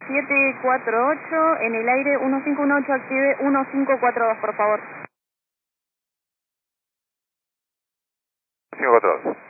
748, en el aire 1518, active 1542, por favor. 542.